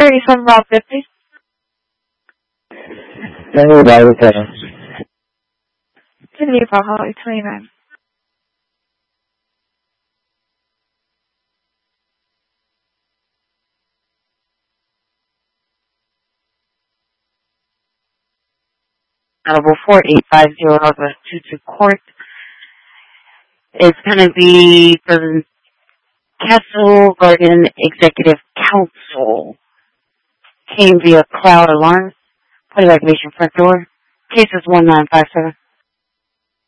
37 Route 50. Hey, by the time. Continue for Holly 29. Honorable 4850 Northwest 22 Court. It's going to be for the Castle Garden Executive Council. Came via cloud alarm. Point of activation front door. Case is 1957.